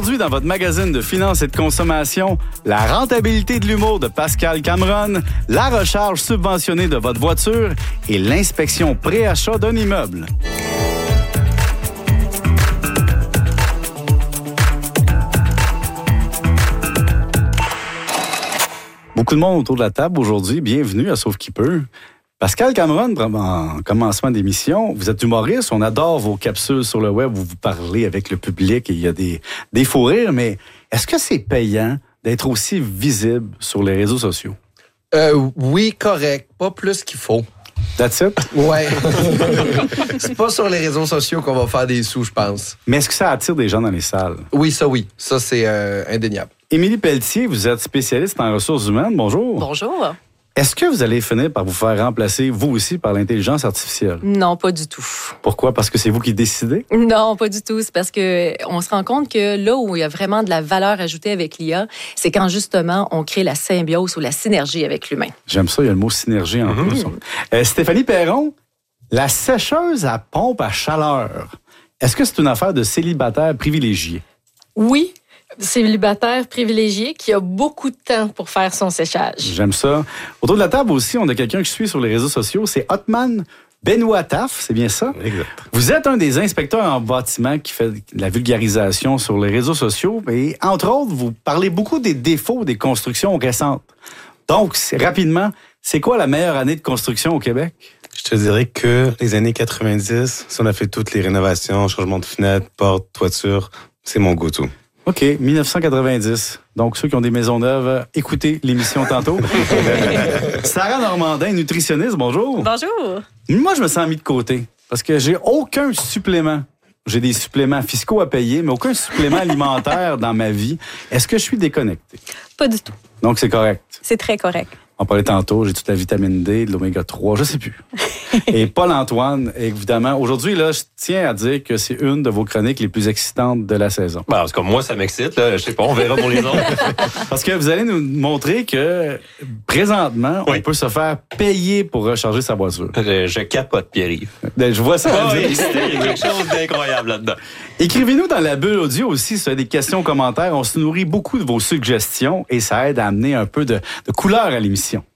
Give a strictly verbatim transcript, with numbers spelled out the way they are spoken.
Aujourd'hui, dans votre magazine de finances et de consommation, la rentabilité de l'humour de Pascal Cameron, la recharge subventionnée de votre voiture et l'inspection pré-achat d'un immeuble. Beaucoup de monde autour de la table aujourd'hui. Bienvenue à Sauf qui peut. Pascal Cameron, en commencement d'émission, vous êtes humoriste, on adore vos capsules sur le web où vous parlez avec le public et il y a des, des faux rires, mais est-ce que c'est payant d'être aussi visible sur les réseaux sociaux? Euh, oui, correct. Pas plus qu'il faut. That's it? Ouais. C'est pas sur les réseaux sociaux qu'on va faire des sous, je pense. Mais est-ce que ça attire des gens dans les salles? Oui, ça oui. Ça, c'est euh, indéniable. Émilie Pelletier, vous êtes spécialiste en ressources humaines. Bonjour. Bonjour. Est-ce que vous allez finir par vous faire remplacer, vous aussi, par l'intelligence artificielle? Non, pas du tout. Pourquoi? Parce que c'est vous qui décidez? Non, pas du tout. C'est parce que on se rend compte que là où il y a vraiment de la valeur ajoutée avec l'I A, c'est quand justement on crée la symbiose ou la synergie avec l'humain. J'aime ça, il y a le mot synergie en plus. Euh, Stéphanie Perron, la sécheuse à pompe à chaleur, est-ce que c'est une affaire de célibataire privilégié? Oui. Célibataire privilégié qui a beaucoup de temps pour faire son séchage. J'aime ça. Autour de la table aussi, on a quelqu'un que je suis sur les réseaux sociaux. C'est Hotman Benoît Taf, c'est bien ça? Exact. Vous êtes un des inspecteurs en bâtiment qui fait de la vulgarisation sur les réseaux sociaux. Et entre autres, vous parlez beaucoup des défauts des constructions récentes. Donc, rapidement, c'est quoi la meilleure année de construction au Québec? Je te dirais que les années quatre-vingt-dix, si on a fait toutes les rénovations, changement de fenêtres, portes, toitures, c'est mon go-to. OK, dix-neuf cent quatre-vingt-dix. Donc, ceux qui ont des maisons neuves, écoutez l'émission tantôt. Sarah Normandin, nutritionniste, bonjour. Bonjour. Moi, je me sens mis de côté parce que j'ai aucun supplément. J'ai des suppléments fiscaux à payer, mais aucun supplément alimentaire dans ma vie. Est-ce que je suis déconnecté? Pas du tout. Donc, c'est correct. C'est très correct. On parlait tantôt, j'ai toute la vitamine D, de l'oméga trois, je sais plus. Et Paul-Antoine, évidemment, aujourd'hui, là, je tiens à dire que c'est une de vos chroniques les plus excitantes de la saison. Ben, parce que moi, ça m'excite, là. Je sais pas, on verra pour les autres. Parce que vous allez nous montrer que, présentement, oui. on peut se faire payer pour recharger sa voiture. Je, je capote, Pierre-Yves. Je vois ça. Oh, oui, il y a quelque chose d'incroyable là-dedans. Écrivez-nous dans la bulle audio aussi si vous avez des questions, commentaires. On se nourrit beaucoup de vos suggestions et ça aide à amener un peu de, de couleur à l'émission.